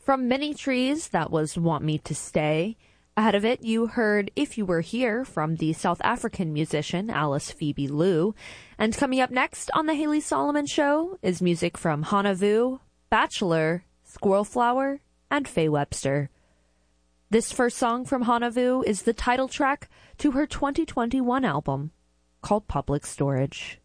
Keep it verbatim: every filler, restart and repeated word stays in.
From Many Trees, that was Want Me to Stay. Ahead of it, you heard If You Were Here from the South African musician Alice Phoebe Lou. And coming up next on The Haley Solomon Show is music from Hana Vu, Bachelor, Squirrel Flower, and Faye Webster. This first song from Hana Vu is the title track to her twenty twenty-one album called Public Storage.